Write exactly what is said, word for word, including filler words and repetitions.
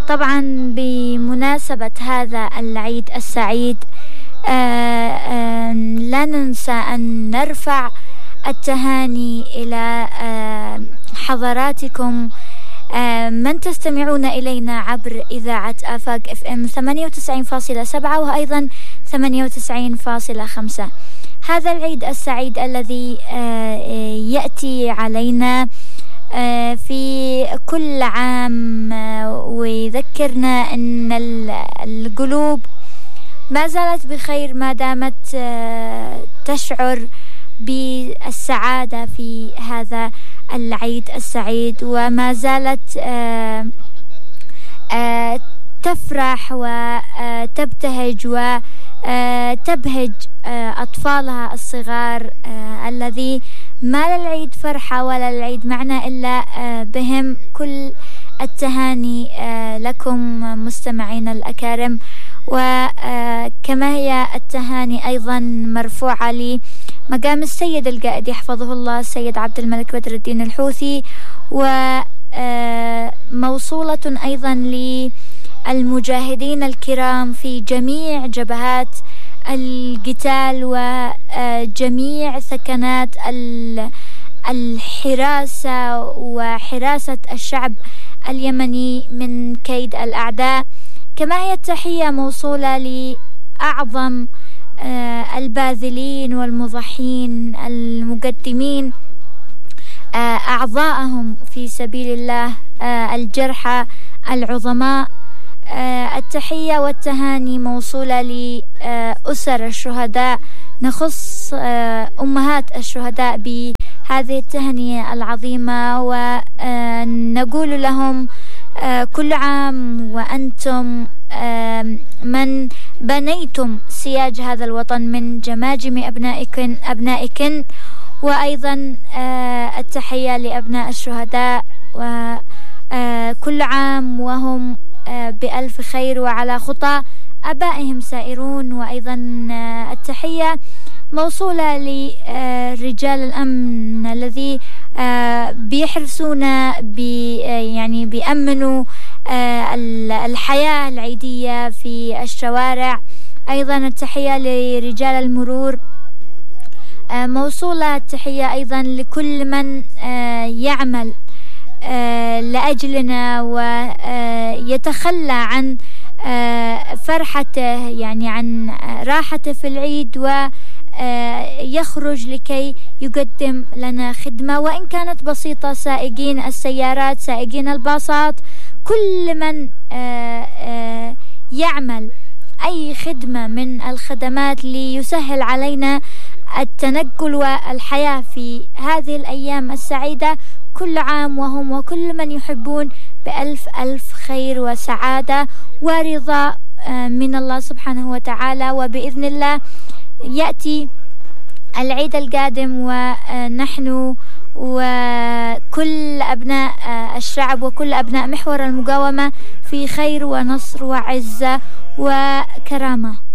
طبعا بمناسبة هذا العيد السعيد لا ننسى أن نرفع التهاني إلى حضراتكم من تستمعون إلينا عبر إذاعة آفاق اف ام ثمانية وتسعين فاصلة سبعة وأيضا ثمانية وتسعين فاصلة خمسة. هذا العيد السعيد الذي يأتي علينا في كل عام ويذكرنا أن القلوب ما زالت بخير ما دامت تشعر بالسعادة في هذا العيد السعيد، وما زالت تفرح وتبتهج وتبهج أطفالها الصغار الذي ما للعيد فرحة ولا للعيد معنى إلا بهم. كل التهاني لكم مستمعين الأكارم، وكما هي التهاني أيضا مرفوعة لمقام السيد القائد يحفظه الله السيد عبد الملك بدر الدين الحوثي، وموصولة أيضا للمجاهدين الكرام في جميع جبهات القتال وجميع ثكنات الحراسة وحراسة الشعب اليمني من كيد الأعداء. كما هي التحية موصولة لأعظم الباذلين والمضحين المقدمين أعضاءهم في سبيل الله الجرحى العظماء. التحية والتهاني موصولة لأسر الشهداء، نخص أمهات الشهداء بهذه التهنئة العظيمة ونقول لهم كل عام وأنتم من بنيتم سياج هذا الوطن من جماجم أبنائكن أبنائكن وأيضا التحية لأبناء الشهداء، وكل عام وهم بألف خير وعلى خطى أبائهم سائرون. وأيضا التحية موصولة لرجال الأمن الذي بيحرسونا بي يعني بيأمنوا الحياة العيدية في الشوارع. أيضا التحية لرجال المرور، موصولة التحية أيضا لكل من يعمل لأجلنا ويتخلى عن فرحته يعني عن راحته في العيد ويخرج لكي يقدم لنا خدمة وإن كانت بسيطة. سائقين السيارات، سائقين الباصات، كل من يعمل أي خدمة من الخدمات ليسهل علينا التنقل والحياة في هذه الأيام السعيدة، كل عام وهم وكل من يحبون بألف ألف خير وسعادة ورضا من الله سبحانه وتعالى. وبإذن الله يأتي العيد القادم ونحن وكل أبناء الشعب وكل أبناء محور المقاومة في خير ونصر وعزة وكرامة.